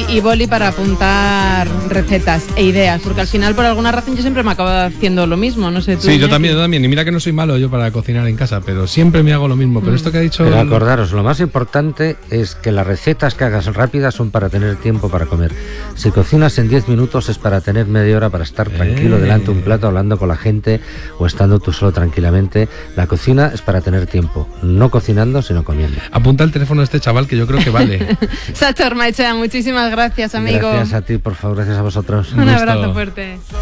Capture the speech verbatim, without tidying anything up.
y boli para apuntar recetas e ideas, porque al final por alguna razón yo siempre me acabo haciendo lo mismo, no sé tú. Sí, yo también, yo también, y mira que no soy malo yo para cocinar en casa, pero siempre me hago lo mismo, pero mm. esto que ha dicho... Pero acordaros, lo más importante es que las recetas que hagas rápidas son para tener tiempo para comer. Si cocinas en diez minutos es para tener media hora para estar tranquilo eh. delante de un plato hablando con la gente o estando tú solo tranquilamente. La cocina es para tener tiempo, no cocinando sino comiendo. Apunta el teléfono de este chaval que yo creo que vale. Sacha Ormaechea, muchísimas gracias, amigo. Gracias a ti, por favor, gracias a vosotros. Un, Un abrazo fuerte.